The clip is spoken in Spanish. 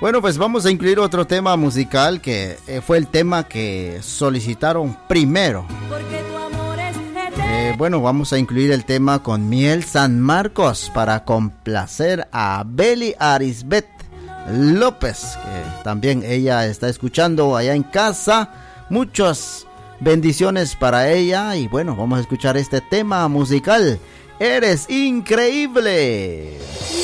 Bueno, pues vamos a incluir otro tema musical que fue el tema que solicitaron primero. Bueno, vamos a incluir el tema Con Miel San Marcos para complacer a Beli Arisbet López, que también ella está escuchando allá en casa. Muchas bendiciones para ella y bueno, vamos a escuchar este tema musical. Eres increíble.